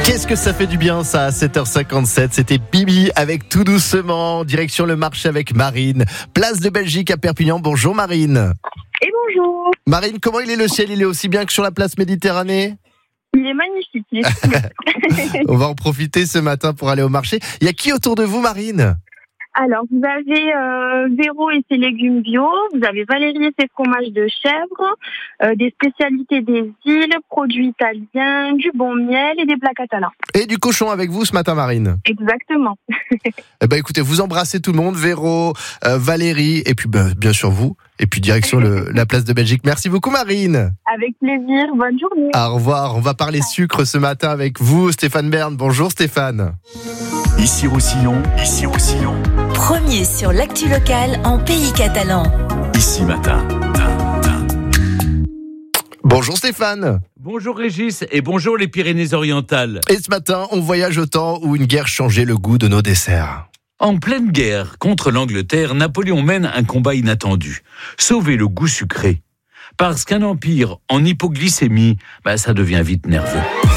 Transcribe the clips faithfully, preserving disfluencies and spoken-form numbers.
Qu'est-ce que ça fait du bien ça à sept heures cinquante-sept. C'était Bibi avec Tout doucement. Direction le marché avec Marine. Place de Belgique à Perpignan. Bonjour Marine. Et bonjour. Marine, comment il est le ciel? Il est aussi bien que sur la place Méditerranée? Il est magnifique. Il est... On va en profiter ce matin pour aller au marché. Il y a qui autour de vous Marine? Alors, vous avez euh, Véro et ses légumes bio, vous avez Valérie et ses fromages de chèvre, euh, des spécialités des îles, produits italiens, du bon miel et des plats catalans. Et du cochon avec vous ce matin Marine. Exactement. Eh ben écoutez, vous embrassez tout le monde, Véro, euh, Valérie et puis ben, bien sûr vous. Et puis direction le, la place de Belgique. Merci beaucoup Marine. Avec plaisir, bonne journée. Au revoir, on va parler sucre ce matin avec vous, Stéphane Bern. Bonjour Stéphane. Ici Roussillon, ici Roussillon. Premier sur l'actu locale en pays catalan. Ici Matin. Bonjour Stéphane. Bonjour Régis et bonjour les Pyrénées-Orientales. Et ce matin, on voyage au temps où une guerre changeait le goût de nos desserts. En pleine guerre contre l'Angleterre, Napoléon mène un combat inattendu. Sauver le goût sucré. Parce qu'un empire en hypoglycémie, bah, ça devient vite nerveux.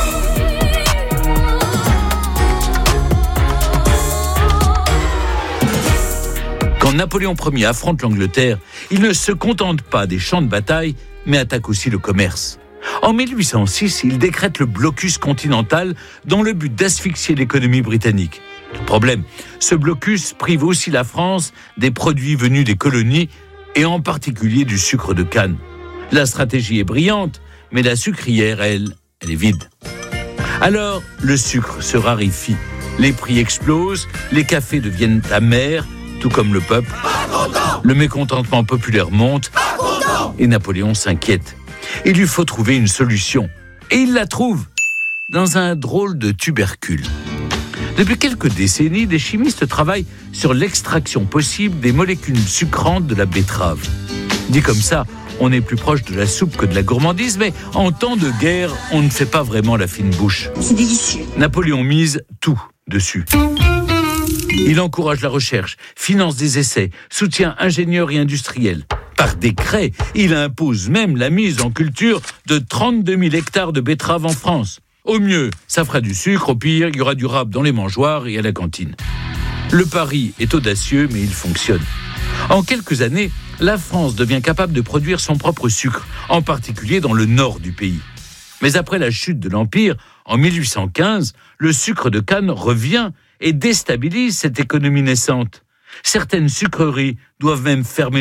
Quand Napoléon Ier affronte l'Angleterre, il ne se contente pas des champs de bataille, mais attaque aussi le commerce. En mille huit cent six, il décrète le blocus continental dans le but d'asphyxier l'économie britannique. Le problème, ce blocus prive aussi la France des produits venus des colonies et en particulier du sucre de canne. La stratégie est brillante, mais la sucrière, elle, elle est vide. Alors, le sucre se raréfie, les prix explosent, les cafés deviennent amers, tout comme le peuple. Le mécontentement populaire monte et Napoléon s'inquiète. Il lui faut trouver une solution. Et il la trouve dans un drôle de tubercule. Depuis quelques décennies, des chimistes travaillent sur l'extraction possible des molécules sucrantes de la betterave. Dit comme ça, on est plus proche de la soupe que de la gourmandise, mais en temps de guerre, on ne fait pas vraiment la fine bouche. C'est délicieux. Napoléon mise tout dessus. Il encourage la recherche, finance des essais, soutient ingénieurs et industriels. Par décret, il impose même la mise en culture de trente-deux mille hectares de betteraves en France. Au mieux, ça fera du sucre, au pire, il y aura du rap dans les mangeoires et à la cantine. Le pari est audacieux, mais il fonctionne. En quelques années, la France devient capable de produire son propre sucre, en particulier dans le nord du pays. Mais après la chute de l'Empire, en mille huit cent quinze, le sucre de canne revient et déstabilise cette économie naissante. Certaines sucreries doivent même fermer